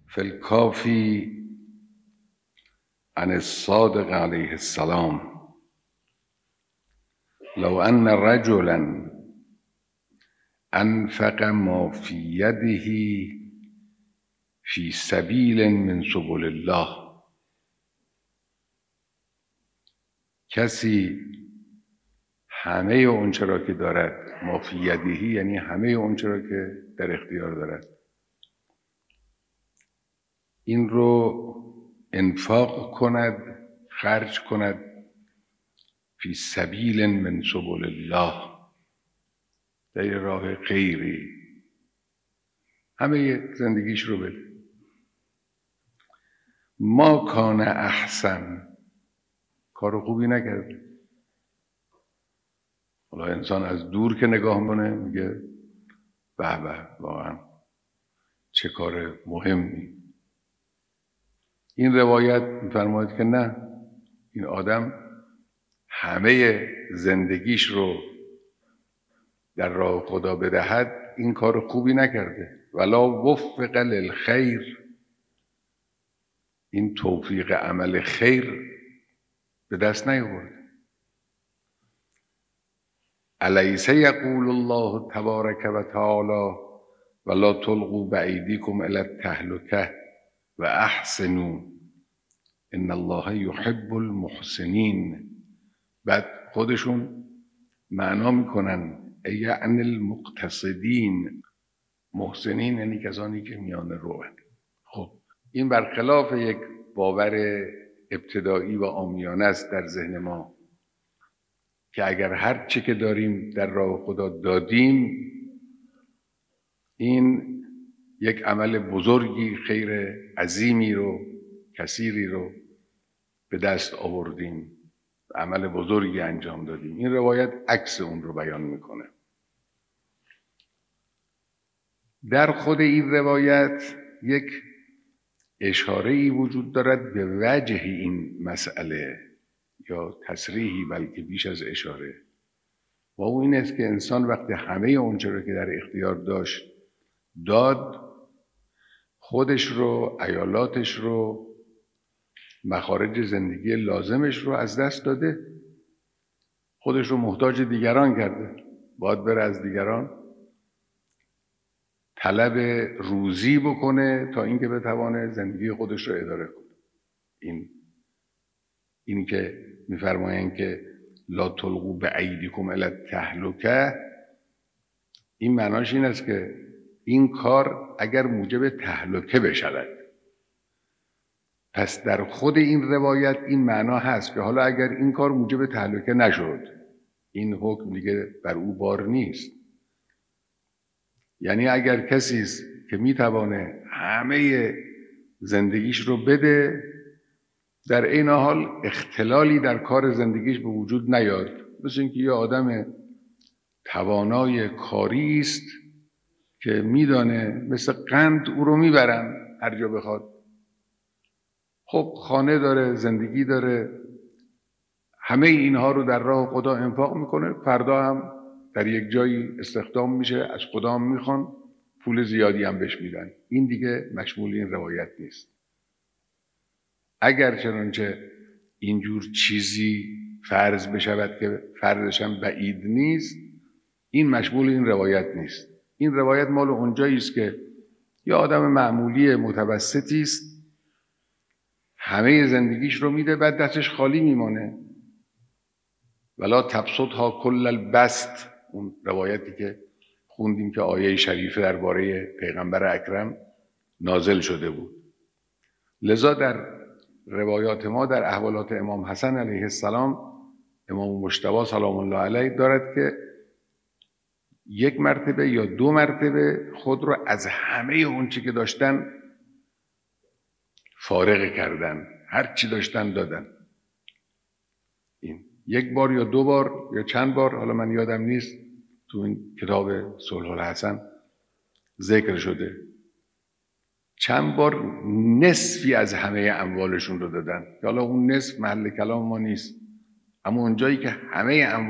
في الكافی عن الصادق علیه السلام لو ان رجلا انفق ما في يده في سبیل من سبل الله، کسی همه اون چرا که دارد، ما فی یده یعنی همه اون چرا که در اختیار دارد، این رو انفاق کند، خرج کند فی سبیل من سبل الله، در راه خیری، همه زندگیش رو بده. ما کان احسن، کار خوبی نکرده. حالا انسان از دور که نگاه کنه میگه به به واقعا چه کار مهمی. این روایت میفرماید که نه، این آدم همه زندگیش رو در راه خدا بدهد، این کار خوبی نکرده. ولا وفق للخیر، این توفیق عمل خیر به دست نیاورد. الیس یقول الله تبارک و تعالی ولا تلقوا بایدیکم الی التهلکه و احسنوا ان الله یحب المحسنین. بعد خودشون معنا میکنن یعنی المقتصدین، محسنین یعنی کسانی که میانه روند. خب این برخلاف یک باور ابتدایی و عامیانه است در ذهن ما که اگر هر چی که داریم در راه خدا دادیم، این یک عمل بزرگی، خیر عظیمی رو، کثیری رو به دست آوردیم، عمل بزرگی انجام دادیم. این روایت عکس اون رو بیان میکنه. در خود این روایت یک اشاره‌ای وجود دارد به وجه این مسئله، یا تصریحی بلکه بیش از اشاره، و اون این است که انسان وقتی همه اون چیزی که در اختیار داشت داد، خودش رو، عیالاتش رو، مخارج زندگی لازمش رو از دست داده، خودش رو محتاج دیگران کرده، باید بره از دیگران طلب روزی بکنه تا اینکه بتونه زندگی خودش رو اداره کنه. این که میفرمایند که لا تلقوا بایدیکم الی التهلکه، این معناش این است که این کار اگر موجب تهلکه بشود، پس در خود این روایت این معنا هست که حالا اگر این کار موجب تهلکه نشد، این حکم دیگه بر او بار نیست. یعنی اگر کسی است که میتوانه همه زندگیش رو بده، در این حال اختلالی در کار زندگیش به وجود نیاد، مثل اینکه یه آدم توانای کاری است که میدانه مثل قند او رو میبرن هر جا بخواد، خب خانه داره، زندگی داره، همه اینها رو در راه خدا انفاق میکنه، فردا هم در یک جایی استخدام میشه، از خدا هم میخوان پول زیادی هم بهش میدن. این دیگه مشمول این روایت نیست. اگر چنانچه اینجور چیزی فرض بشود که فرضش هم بعید نیست، این مشمول این روایت نیست. این روایت مال اونجایی است که یه آدم معمولی متوسطی است، همه زندگیش رو میده، بعد دستش خالی میمانه. ولا تبسطها کل البسط، اون روایتی که خوندیم که آیه شریفه درباره پیغمبر اکرم نازل شده بود. لذا در روایات ما در احوالات امام حسن علیه السلام، امام مجتبی سلام الله علیه دارد که یک مرتبه یا دو مرتبه خود رو از همه اون چی که داشتن فارغ کردن، هر چی داشتن دادن. این یک بار یا دو بار یا چند بار، حالا من یادم نیست، تو این کتاب صلح الحسن ذکر شده، چند بار نصفی از همه اموالشون رو دادن. حالا اون نصف محل کلام ما نیست، اما اونجایی که همه اموال